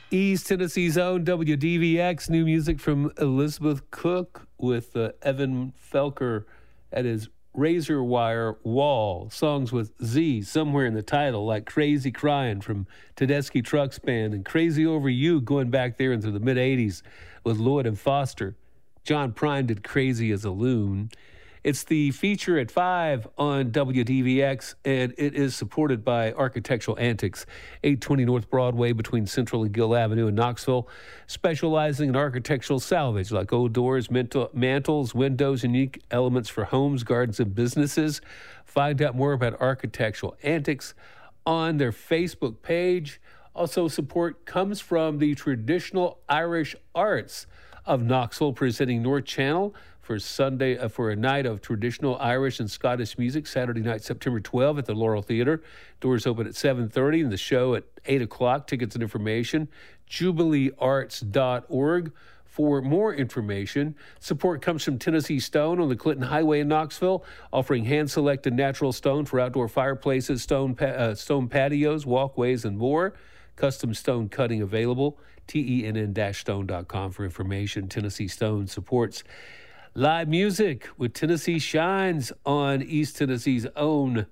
East Tennessee's own WDVX. New music from Elizabeth Cook with Evan Felker at his Razor Wire Wall. Songs with Z somewhere in the title, like Crazy Crying from Tedeschi Trucks Band and Crazy Over You going back there into the mid-'80s with Lloyd and Foster. John Prine did Crazy as a Loon. It's the feature at 5 on WDVX, and it is supported by Architectural Antics, 820 North Broadway between Central and Gill Avenue in Knoxville, specializing in architectural salvage like old doors, mantles, windows, and unique elements for homes, gardens, and businesses. Find out more about Architectural Antics on their Facebook page. Also, support comes from the Traditional Irish Arts of Knoxville, presenting North Channel for Sunday for a night of traditional Irish and Scottish music, Saturday night, September 12th at the Laurel Theater. Doors open at 7:30 and the show at 8 o'clock. Tickets and information, jubileearts.org. For more information, support comes from Tennessee Stone on the Clinton Highway in Knoxville, offering hand-selected natural stone for outdoor fireplaces, stone patios, walkways, and more. Custom stone cutting available, tenn-stone.com for information. Tennessee Stone supports live music with Tennessee Shines on East Tennessee's own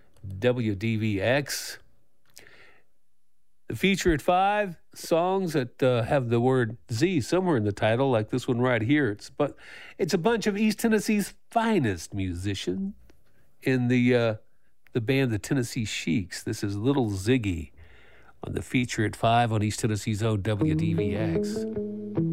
WDVX. The feature at 5, songs that have the word Z somewhere in the title, like this one right here. It's a bunch of East Tennessee's finest musicians in the band the Tennessee Sheiks. This is Little Ziggy on the feature at 5 on East Tennessee's own WDVX.